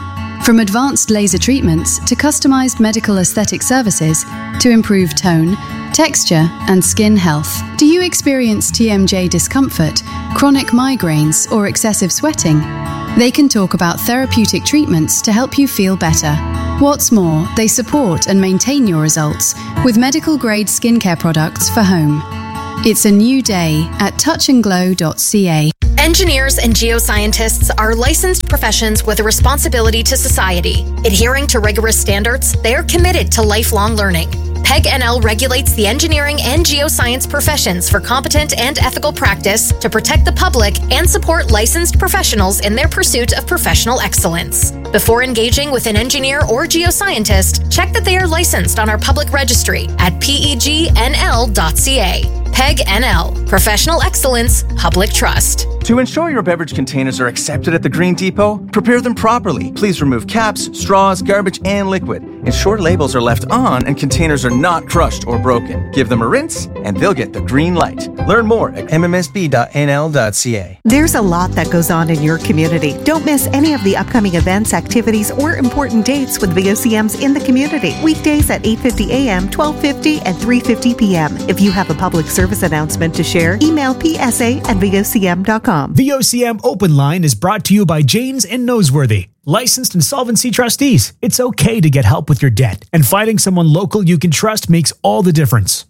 From advanced laser treatments to customized medical aesthetic services to improve tone, texture, and skin health. Do you experience T M J discomfort, chronic migraines, or excessive sweating? They can talk about therapeutic treatments to help you feel better. What's more, they support and maintain your results with medical-grade skincare products for home. It's a new day at touch and glow dot c a. Engineers and geoscientists are licensed professions with a responsibility to society. Adhering to rigorous standards, they are committed to lifelong learning. P E G N L regulates the engineering and geoscience professions for competent and ethical practice to protect the public and support licensed professionals in their pursuit of professional excellence. Before engaging with an engineer or geoscientist, check that they are licensed on our public registry at P E G N L dot c a. P E G N L, Professional Excellence, Public Trust. To ensure your beverage containers are accepted at the Green Depot, prepare them properly. Please remove caps, straws, garbage, and liquid. Ensure labels are left on and containers are not crushed or broken. Give them a rinse, and they'll get the green light. Learn more at m m s b dot n l dot c a. There's a lot that goes on in your community. Don't miss any of the upcoming events, activities, or important dates with V O C Ms in the community. Weekdays at eight fifty a m, twelve fifty, and three fifty p m If you have a public service announcement to share, email p s a at v o c m dot com. V O C M Open Line is brought to you by Janes and Noseworthy, licensed insolvency trustees. It's okay to get help with your debt, and finding someone local you can trust makes all the difference.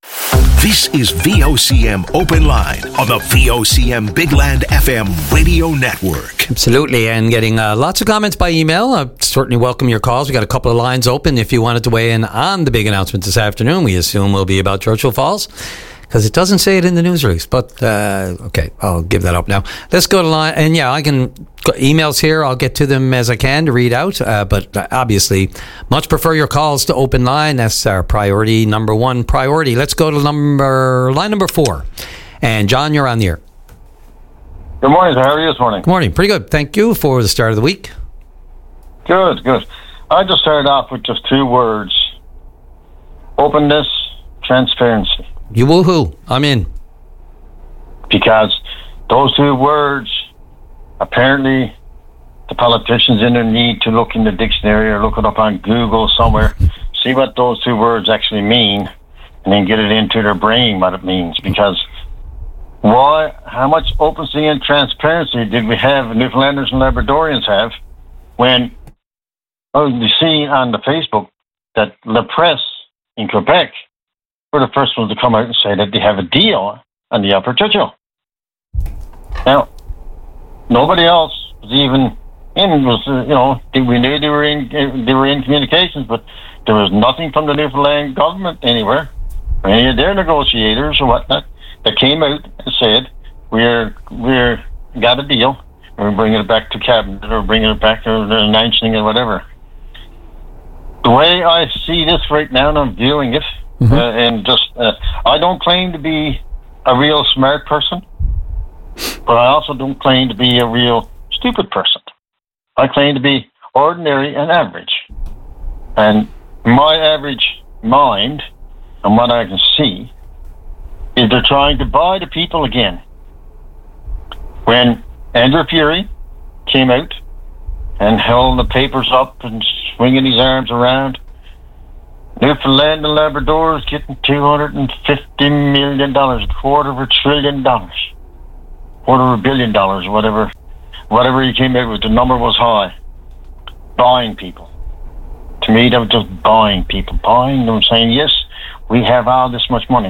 This is V O C M Open Line on the V O C M Big Land F M radio network. Absolutely, and getting uh, lots of comments by email. I certainly welcome your calls. We got a couple of lines open if you wanted to weigh in on the big announcement this afternoon. We assume will be about Churchill Falls, because it doesn't say it in the news release. But, uh, okay, I'll give that up now. Let's go to line. And, yeah, I can emails here. I'll get to them as I can to read out. Uh, but obviously, much prefer your calls to open line. That's our priority, number one priority. Let's go to number line number four. And, John, you're on the air. Good morning. How are you this morning? Good morning. Pretty good. Thank you for the start of the week. Good, good. I just started off with just two words. Openness, transparency. You woohoo. I'm in. Because those two words, apparently the politicians in there need to look in the dictionary or look it up on Google somewhere, see what those two words actually mean, and then get it into their brain what it means. Because why, how much openness and transparency did we have, Newfoundlanders and Labradorians have, when, oh, you see on the Facebook that La Presse in Quebec were the first ones to come out and say that they have a deal on the Upper Churchill. Now, nobody else was even in. Was uh, you know we knew they were in they were in communications, but there was nothing from the Newfoundland government anywhere, or any of their negotiators or whatnot, that came out and said we're we're got a deal. We're bringing it back to cabinet, or bringing it back, or announcing it, whatever. The way I see this right now, and I'm viewing it. Mm-hmm. Uh, and just, uh, I don't claim to be a real smart person, but I also don't claim to be a real stupid person. I claim to be ordinary and average. And my average mind, and what I can see, is they're trying to buy the people again. When Andrew Fury came out and held the papers up and swinging his arms around, Newfoundland and Labrador is getting two hundred fifty million dollars, a quarter of a trillion dollars, quarter of a billion dollars, whatever, whatever he came out with. The number was high. Buying people. To me, that was just buying people, buying them, saying, yes, we have all this much money.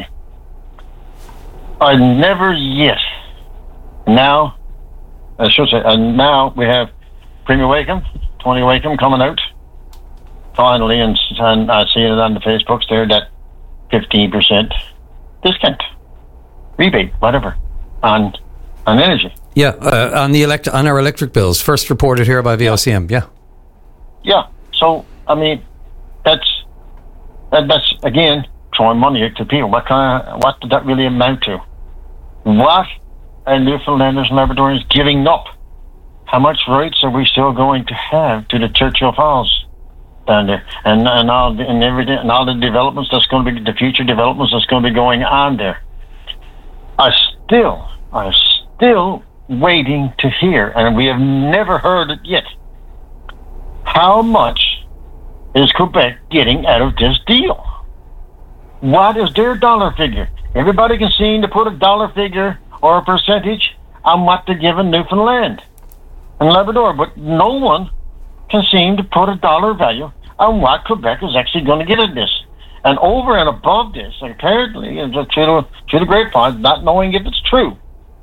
I never yet, now, I should say, and now we have Premier Wakeham, Tony Wakeham coming out. Finally, and, and I see it on the Facebooks there, that fifteen percent discount, rebate, whatever, on on energy. Yeah, uh, on the elect on our electric bills. First reported here by V O C M. Yeah. Yeah. So I mean, that's that, that's again throwing money to people. What kind of, what did that really amount to? What are Newfoundlanders and Labradorians giving up? How much rights are we still going to have to the Churchill Falls down there, and and all the, and everything, and all the developments that's going to be, the future developments that's going to be going on there? I still, I'm still waiting to hear, and we have never heard it yet. how much is Quebec getting out of this deal? What is their dollar figure? Everybody can seem to put a dollar figure or a percentage on what they're giving Newfoundland and Labrador, but no one can seem to put a dollar value on what Quebec is actually going to get at this. And over and above this, apparently, and just through the, through the grapevine, not knowing if it's true,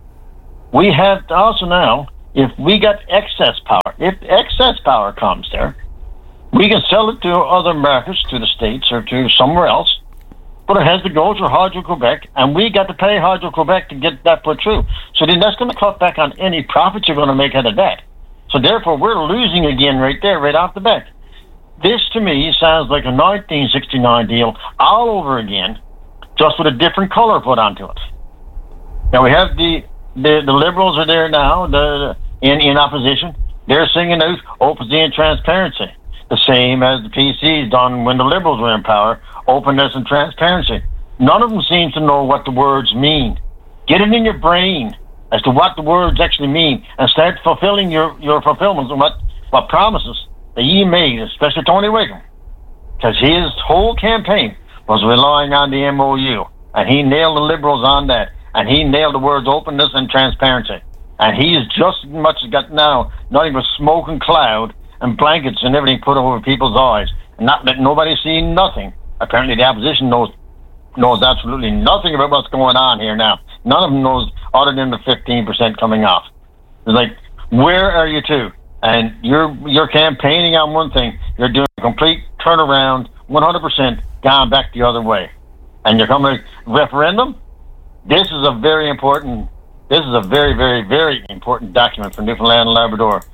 we have to also now, if we got excess power, if excess power comes there, we can sell it to other markets, to the States or to somewhere else, but it has to go through Hydro-Quebec, and we got to pay Hydro-Quebec to get that put through. So then that's going to cut back on any profits you're going to make out of that. So therefore, we're losing again right there, right off the bat. This, to me, sounds like a nineteen sixty-nine deal all over again, just with a different color put onto it. Now, we have the the, the Liberals are there now, the in, in opposition. They're singing out openness and transparency, the same as the P C's done when the Liberals were in power, openness and transparency. None of them seems to know what the words mean. Get it in your brain as to what the words actually mean and start fulfilling your, your fulfillments and what, what promises that he made, especially Tony Wiggum, because his whole campaign was relying on the M O U, and he nailed the Liberals on that, and he nailed the words openness and transparency, and he's just as much as got now nothing but smoke and cloud and blankets and everything put over people's eyes, and not that nobody see nothing. Apparently the opposition knows knows absolutely nothing about what's going on here now. None of them knows other than the fifteen percent coming off. It's like, where are you to? And you're you're campaigning on one thing. You're doing a complete turnaround, one hundred percent gone back the other way. And you're coming to referendum? This is a very important, this is a very, very, very important document for Newfoundland and Labrador.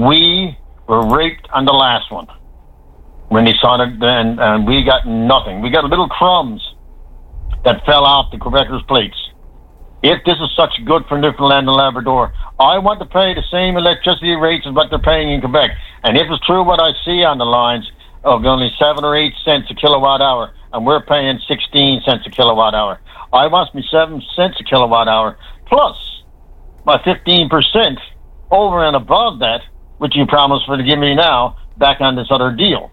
We were raped on the last one when they saw it, and, and we got nothing. We got little crumbs that fell off the Quebecers' plates. If this is such good for Newfoundland and Labrador, I want to pay the same electricity rates as what they're paying in Quebec. And if it's true what I see on the lines of only seven or eight cents a kilowatt hour, and we're paying sixteen cents a kilowatt hour, I want me seven cents a kilowatt hour plus my fifteen percent over and above that, which you promised for to give me now back on this other deal.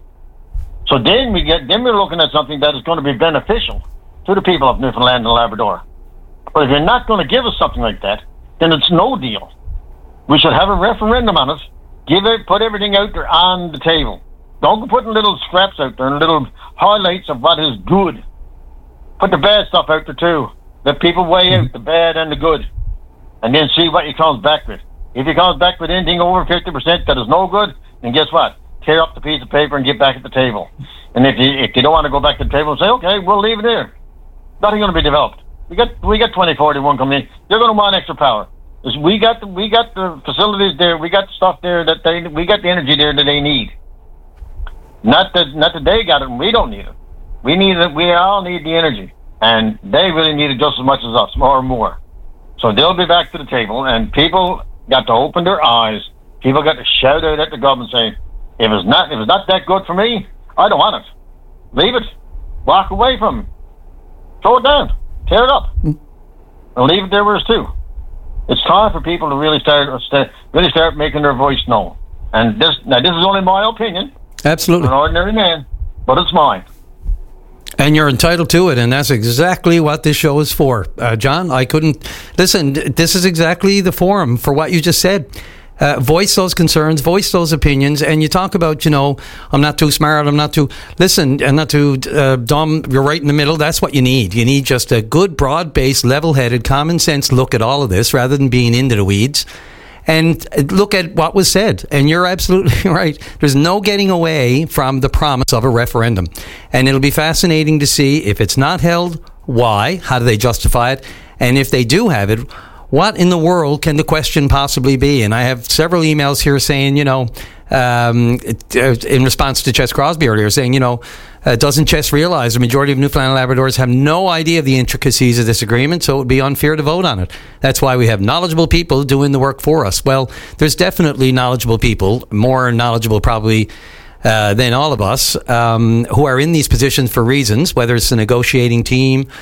So then we get, then we're looking at something that is going to be beneficial to the people of Newfoundland and Labrador. But if you're not going to give us something like that, then it's no deal. We should have a referendum on it. Give it, put everything out there on the table. Don't be putting little scraps out there and little highlights of what is good. Put the bad stuff out there too. Let people weigh out the bad and the good, and then see what he comes back with. If he comes back with anything over fifty percent that is no good, then guess what? Tear up the piece of paper and get back at the table. And if you if you don't want to go back to the table and say, okay, we'll leave it there. Nothing going to be developed. We got we got twenty forty-one coming in. They're going to want extra power. We got the we got the facilities there. We got the stuff there that they we got the energy there that they need. Not that not that they got it and we don't need it. We need it. We all need the energy, and they really need it just as much as us, or more. So they'll be back to the table, and people got to open their eyes. People got to shout out at the government saying, "If it's not if it's not that good for me, I don't want it. Leave it. Walk away from it. Throw it down. Tear it up. And leave it there where it's to." It's time for people to really start, start really start making their voice known. And this now this is only my opinion. Absolutely. I'm an ordinary man, but it's mine. And you're entitled to it, and that's exactly what this show is for. Uh, John, I couldn't... Listen, this is exactly the forum for what you just said. Uh, voice those concerns, voice those opinions, and you talk about, you know, I'm not too smart, I'm not too... Listen, I'm not too uh, dumb, you're right in the middle. That's what you need. You need just a good, broad-based, level-headed, common-sense look at all of this rather than being into the weeds. And look at what was said. And you're absolutely right. There's no getting away from the promise of a referendum. And it'll be fascinating to see if it's not held, why, how do they justify it, and if they do have it, what in the world can the question possibly be? And I have several emails here saying, you know, um, in response to Chess Crosby earlier, saying, you know, uh, doesn't Chess realize the majority of Newfoundland and Labradors have no idea of the intricacies of this agreement, so it would be unfair to vote on it. That's why we have knowledgeable people doing the work for us. Well, there's definitely knowledgeable people, more knowledgeable probably uh, than all of us, um, who are in these positions for reasons, whether it's the negotiating team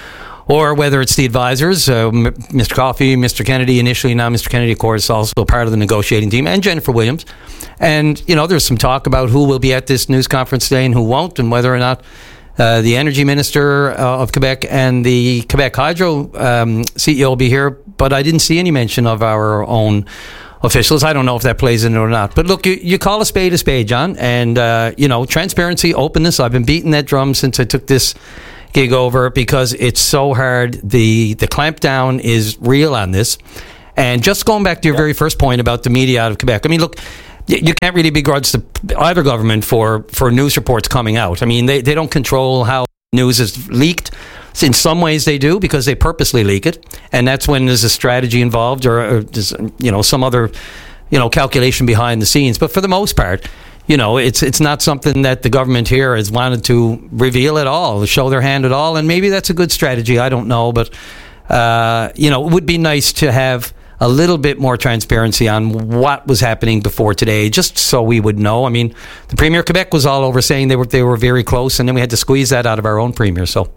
or whether it's the advisors, uh, Mister Coffey, Mister Kennedy initially, now Mister Kennedy, of course, also part of the negotiating team, and Jennifer Williams. And, you know, there's some talk about who will be at this news conference today and who won't, and whether or not uh, the energy minister uh, of Quebec and the Quebec Hydro um, C E O will be here. But I didn't see any mention of our own officials. I don't know if that plays in it or not. But look, you, you call a spade a spade, John. And, uh, you know, transparency, openness. I've been beating that drum since I took this gig over because it's so hard. The the clampdown is real on this. And just going back to your very first point about the media out of Quebec. I mean, look, you, you can't really begrudge the, either government for, for news reports coming out. I mean, they, they don't control how news is leaked. In some ways they do because they purposely leak it. And that's when there's a strategy involved or, or there's, you know, some other, you know, calculation behind the scenes. But for the most part, you know, it's it's not something that the government here has wanted to reveal at all, show their hand at all. And maybe that's a good strategy. I don't know. But, uh, you know, it would be nice to have a little bit more transparency on what was happening before today, just so we would know. I mean, the Premier of Quebec was all over saying they were they were very close, and then we had to squeeze that out of our own Premier. So,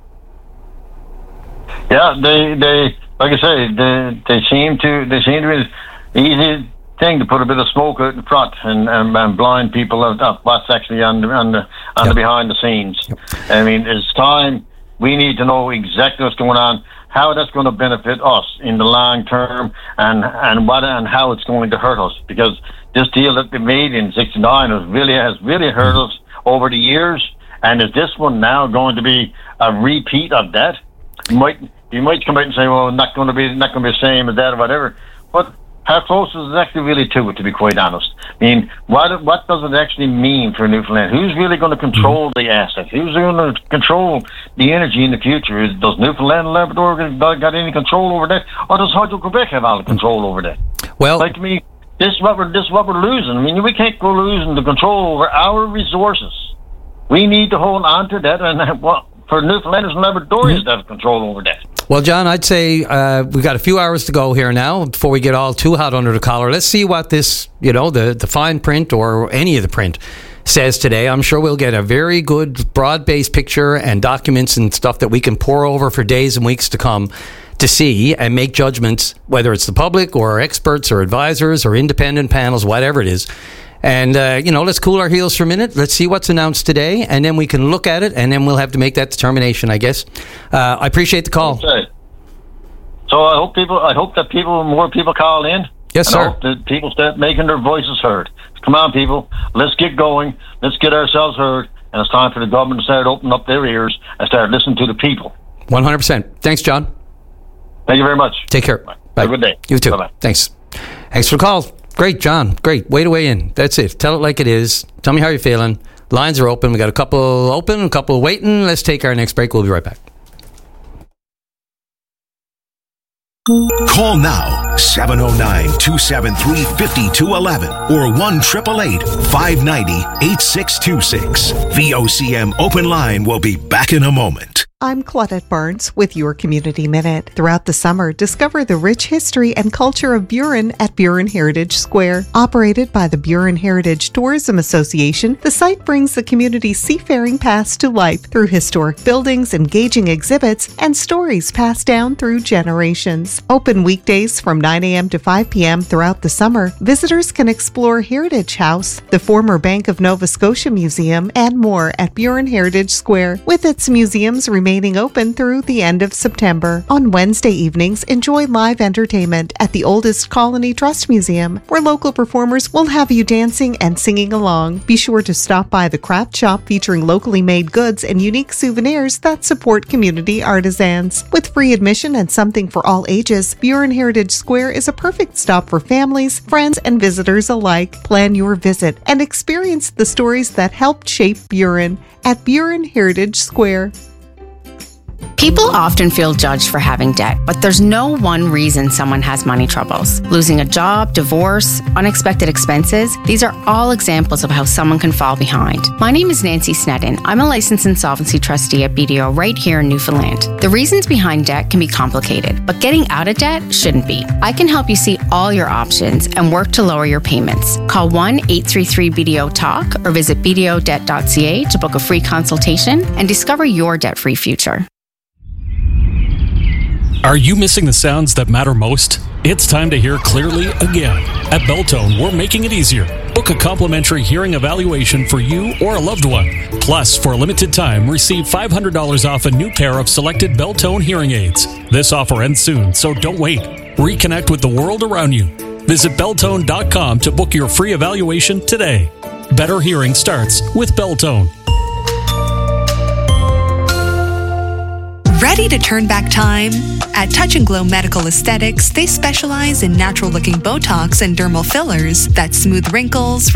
yeah, they they like I say, they they seem to they seem to be easy thing to put a bit of smoke out in front and, and, and blind people of, of what's actually on the on the, on yep. the behind the scenes. Yep. I mean, it's time we need to know exactly what's going on, how that's going to benefit us in the long term, and and what and how it's going to hurt us. Because this deal that we made in sixty-nine has really has really hurt mm-hmm. us over the years. And is this one now going to be a repeat of that? You might you might come out and say, well, not going to be not going to be the same as that or whatever, but how close is it actually really to it, to be quite honest? I mean, what what does it actually mean for Newfoundland? Who's really going to control the asset? Who's going to control the energy in the future? Is, does Newfoundland and Labrador got, got any control over that? Or does Hydro-Quebec have all the control over that? Well, like me, this is what we're, this is what we're losing. I mean, we can't go losing the control over our resources. We need to hold on to that, and well, for Newfoundlanders and Labradorians to have control over that. Well, John, I'd say uh, we've got a few hours to go here now before we get all too hot under the collar. Let's see what this, you know, the, the fine print or any of the print says today. I'm sure we'll get a very good broad-based picture and documents and stuff that we can pour over for days and weeks to come to see and make judgments, whether it's the public or experts or advisors or independent panels, whatever it is. And, uh, you know, let's cool our heels for a minute. Let's see what's announced today, and then we can look at it, and then we'll have to make that determination, I guess. Uh, I appreciate the call. Okay. So I hope people, I hope that people, more people call in. Yes, and sir. I hope that people start making their voices heard. Come on, people. Let's get going. Let's get ourselves heard. And it's time for the government to start opening up their ears and start listening to the people. one hundred percent. Thanks, John. Thank you very much. Take care. Bye. Bye. Have a good day. You too. Bye-bye. Thanks. Thanks for the call. Great, John. Great. Way to weigh in. That's it. Tell it like it is. Tell me how you're feeling. Lines are open. We got a couple open, a couple waiting. Let's take our next break. We'll be right back. Call now, seven oh nine, two seven three, five two one one or one eight eight eight, five nine zero, eight six two six. V O C M Open Line will be back in a moment. I'm Claudette Barnes with your Community Minute. Throughout the summer, discover the rich history and culture of Burin at Burin Heritage Square. Operated by the Burin Heritage Tourism Association, the site brings the community's seafaring past to life through historic buildings, engaging exhibits, and stories passed down through generations. Open weekdays from nine a.m. to five p.m. throughout the summer, visitors can explore Heritage House, the former Bank of Nova Scotia Museum, and more at Burin Heritage Square, with its museums remaining remaining open through the end of September. On Wednesday evenings, enjoy live entertainment at the Oldest Colony Trust Museum, where local performers will have you dancing and singing along. Be sure to stop by the craft shop featuring locally made goods and unique souvenirs that support community artisans. With free admission and something for all ages, Burin Heritage Square is a perfect stop for families, friends, and visitors alike. Plan your visit and experience the stories that helped shape Burin at Burin Heritage Square. People often feel judged for having debt, but there's no one reason someone has money troubles. Losing a job, divorce, unexpected expenses, these are all examples of how someone can fall behind. My name is Nancy Snedden. I'm a licensed insolvency trustee at B D O right here in Newfoundland. The reasons behind debt can be complicated, but getting out of debt shouldn't be. I can help you see all your options and work to lower your payments. Call one eight three three B D O TALK or visit b d o debt dot c a to book a free consultation and discover your debt-free future. Are you missing the sounds that matter most? It's time to hear clearly again. At Belltone, we're making it easier. Book a complimentary hearing evaluation for you or a loved one. Plus, for a limited time, receive five hundred dollars off a new pair of selected Belltone hearing aids. This offer ends soon, so don't wait. Reconnect with the world around you. Visit Belltone dot com to book your free evaluation today. Better hearing starts with Belltone. Ready to turn back time? At Touch and Glow Medical Aesthetics, they specialize in natural-looking Botox and dermal fillers that smooth wrinkles,